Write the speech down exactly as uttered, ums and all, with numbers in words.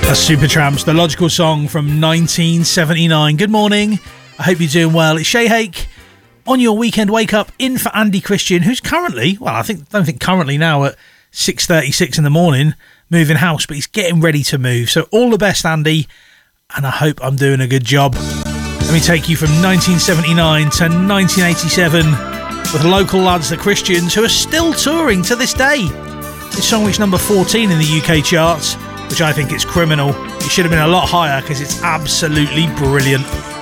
Supertramps, the Logical Song from nineteen seventy-nine. Good morning. I hope you're doing well. It's Shay Hake on your weekend wake up, in for Andy Christian, who's currently, well, I think don't think currently now at six thirty-six in the morning, moving house, but he's getting ready to move. So all the best, Andy, and I hope I'm doing a good job. Let me take you from nineteen seventy-nine to nineteen eighty-seven with local lads, the Christians, who are still touring to this day. This song reached number fourteen in the U K charts, which I think is criminal. It should have been a lot higher because it's absolutely brilliant.